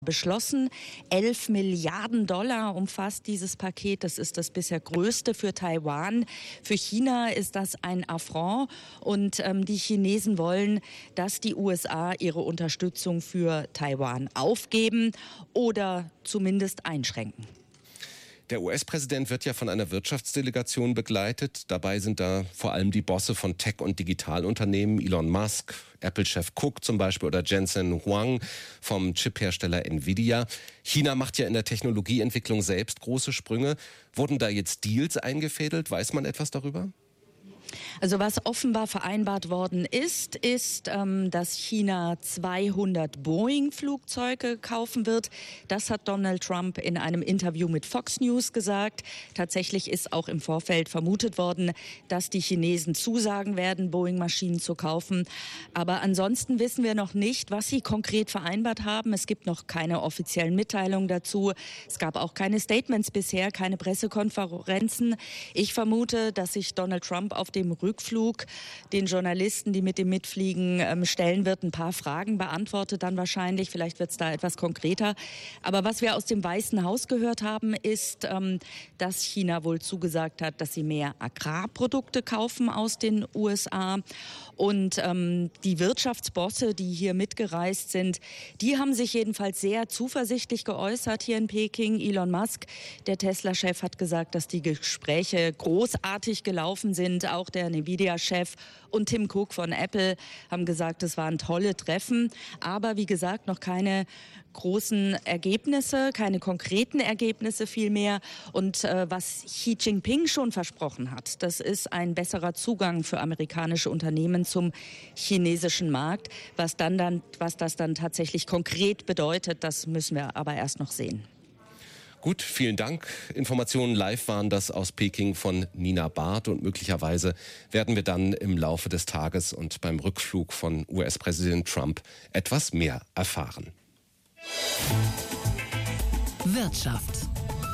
beschlossen. 11 Milliarden Dollar umfasst dieses Paket. Das ist das bisher größte für Taiwan. Für China ist das ein Affront und die Chinesen wollen, dass die USA ihre Unterstützung für Taiwan aufgeben oder zumindest einschränken. Der US-Präsident wird ja von einer Wirtschaftsdelegation begleitet. Dabei sind da vor allem die Bosse von Tech- und Digitalunternehmen, Elon Musk, Apple-Chef Cook zum Beispiel oder Jensen Huang vom Chiphersteller Nvidia. China macht ja in der Technologieentwicklung selbst große Sprünge. Wurden da jetzt Deals eingefädelt? Weiß man etwas darüber? Also was offenbar vereinbart worden ist, dass China 200 Boeing-Flugzeuge kaufen wird. Das hat Donald Trump in einem Interview mit Fox News gesagt. Tatsächlich ist auch im Vorfeld vermutet worden, dass die Chinesen zusagen werden, Boeing-Maschinen zu kaufen. Aber ansonsten wissen wir noch nicht, was sie konkret vereinbart haben. Es gibt noch keine offiziellen Mitteilungen dazu. Es gab auch keine Statements bisher, keine Pressekonferenzen. Ich vermute, dass sich Donald Trump auf dem Rückflug den Journalisten, die mit ihm mitfliegen, stellen wird, ein paar Fragen beantwortet dann wahrscheinlich. Vielleicht wird es da etwas konkreter. Aber was wir aus dem Weißen Haus gehört haben, ist, dass China wohl zugesagt hat, dass sie mehr Agrarprodukte kaufen aus den USA. Und die Wirtschaftsbosse, die hier mitgereist sind, die haben sich jedenfalls sehr zuversichtlich geäußert hier in Peking. Elon Musk, der Tesla-Chef, hat gesagt, dass die Gespräche großartig gelaufen sind. Auch der Nvidia-Chef und Tim Cook von Apple haben gesagt, es waren tolle Treffen. Aber wie gesagt, noch keine großen Ergebnisse, keine konkreten Ergebnisse vielmehr. Und was Xi Jinping schon versprochen hat, das ist ein besserer Zugang für amerikanische Unternehmen zum chinesischen Markt. Was das dann tatsächlich konkret bedeutet, das müssen wir aber erst noch sehen. Gut, vielen Dank. Informationen live waren das aus Peking von Nina Barth und möglicherweise werden wir dann im Laufe des Tages und beim Rückflug von US-Präsident Trump etwas mehr erfahren. Wirtschaft.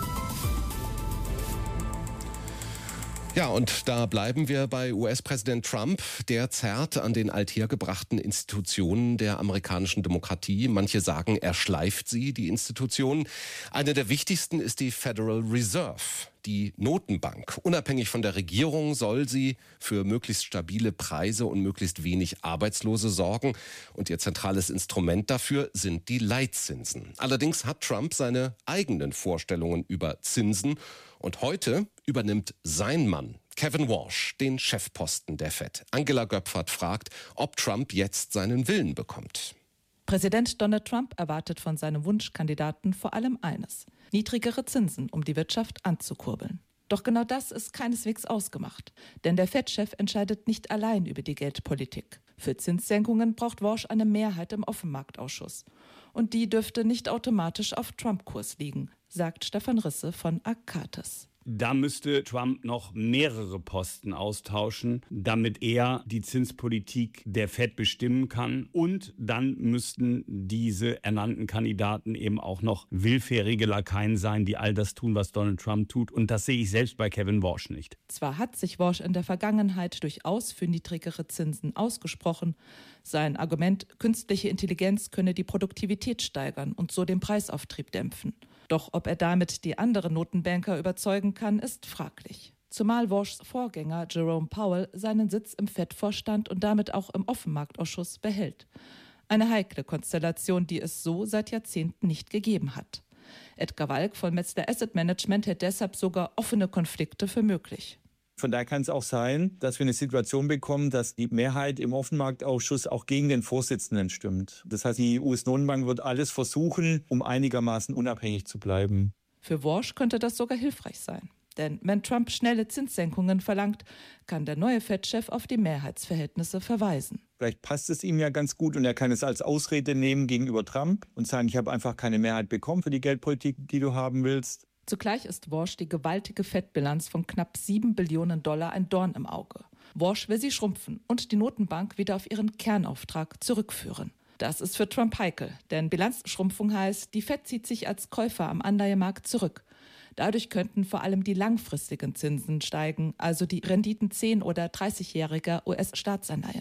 Ja, und da bleiben wir bei US-Präsident Trump. Der zerrt an den althergebrachten Institutionen der amerikanischen Demokratie. Manche sagen, er schleift sie, die Institutionen. Eine der wichtigsten ist die Federal Reserve, die Notenbank. Unabhängig von der Regierung soll sie für möglichst stabile Preise und möglichst wenig Arbeitslose sorgen. Und ihr zentrales Instrument dafür sind die Leitzinsen. Allerdings hat Trump seine eigenen Vorstellungen über Zinsen. Und heute übernimmt sein Mann, Kevin Warsh, den Chefposten der Fed. Angela Göpfert fragt, ob Trump jetzt seinen Willen bekommt. Präsident Donald Trump erwartet von seinem Wunschkandidaten vor allem eines: niedrigere Zinsen, um die Wirtschaft anzukurbeln. Doch genau das ist keineswegs ausgemacht. Denn der Fed-Chef entscheidet nicht allein über die Geldpolitik. Für Zinssenkungen braucht Warsh eine Mehrheit im Offenmarktausschuss. Und die dürfte nicht automatisch auf Trump-Kurs liegen, sagt Stefan Risse von Arcatis. Da müsste Trump noch mehrere Posten austauschen, damit er die Zinspolitik der Fed bestimmen kann. Und dann müssten diese ernannten Kandidaten eben auch noch willfährige Lakaien sein, die all das tun, was Donald Trump tut. Und das sehe ich selbst bei Kevin Warsh nicht. Zwar hat sich Warsh in der Vergangenheit durchaus für niedrigere Zinsen ausgesprochen. Sein Argument, künstliche Intelligenz könne die Produktivität steigern und so den Preisauftrieb dämpfen. Doch ob er damit die anderen Notenbanker überzeugen kann, ist fraglich. Zumal Warshs Vorgänger Jerome Powell seinen Sitz im Fed-Vorstand und damit auch im Offenmarktausschuss behält. Eine heikle Konstellation, die es so seit Jahrzehnten nicht gegeben hat. Edgar Walk von Metzler Asset Management hält deshalb sogar offene Konflikte für möglich. Von daher kann es auch sein, dass wir eine Situation bekommen, dass die Mehrheit im Offenmarktausschuss auch gegen den Vorsitzenden stimmt. Das heißt, die US-Notenbank wird alles versuchen, um einigermaßen unabhängig zu bleiben. Für Warsh könnte das sogar hilfreich sein. Denn wenn Trump schnelle Zinssenkungen verlangt, kann der neue Fed-Chef auf die Mehrheitsverhältnisse verweisen. Vielleicht passt es ihm ja ganz gut und er kann es als Ausrede nehmen gegenüber Trump und sagen, ich habe einfach keine Mehrheit bekommen für die Geldpolitik, die du haben willst. Zugleich ist Warsh die gewaltige Fed-Bilanz von knapp 7 Billionen Dollar ein Dorn im Auge. Warsh will sie schrumpfen und die Notenbank wieder auf ihren Kernauftrag zurückführen. Das ist für Trump heikel, denn Bilanzschrumpfung heißt, die Fed zieht sich als Käufer am Anleihemarkt zurück. Dadurch könnten vor allem die langfristigen Zinsen steigen, also die Renditen 10- oder 30-jähriger US-Staatsanleihen.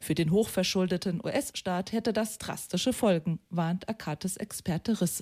Für den hochverschuldeten US-Staat hätte das drastische Folgen, warnt Akates Experte Risse.